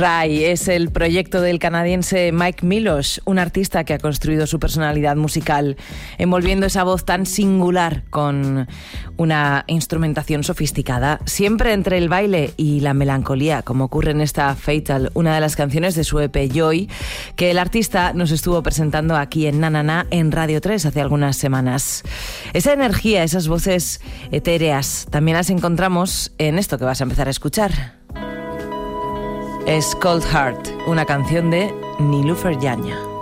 Rai es el proyecto del canadiense Mike Milosh, un artista que ha construido su personalidad musical envolviendo esa voz tan singular con una instrumentación sofisticada, siempre entre el baile y la melancolía, como ocurre en esta Fatal, una de las canciones de su EP Joy, que el artista nos estuvo presentando aquí en Na Na Na en Radio 3 hace algunas semanas. Esa energía, esas voces etéreas, también las encontramos en esto que vas a empezar a escuchar. Es Cold Heart, una canción de Niloufer Yanya.